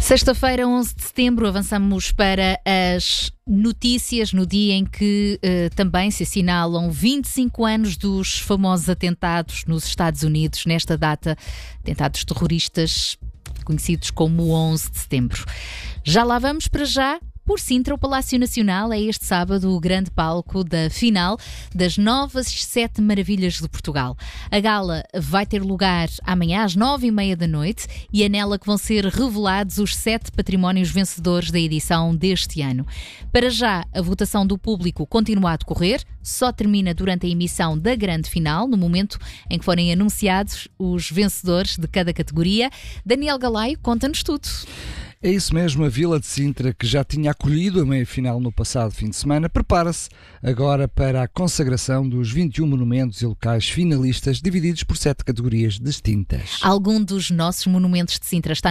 Sexta-feira, 11 de setembro, avançamos para as notícias no dia em que também se assinalam 25 anos dos famosos atentados nos Estados Unidos, nesta data, atentados terroristas conhecidos como 11 de setembro. Já lá vamos. Para já. Por Sintra, o Palácio Nacional é este sábado o grande palco da final das Novas 7 Maravilhas de Portugal. A gala vai ter lugar amanhã às 9h30 da noite e é nela que vão ser revelados os 7 patrimónios vencedores da edição deste ano. Para já, a votação do público continua a decorrer, só termina durante a emissão da grande final, no momento em que forem anunciados os vencedores de cada categoria. Daniel Galaio conta-nos tudo. É isso mesmo, a Vila de Sintra, que já tinha acolhido a meia-final no passado fim de semana, prepara-se agora para a consagração dos 21 monumentos e locais finalistas, divididos por 7 categorias distintas. Algum dos nossos monumentos de Sintra está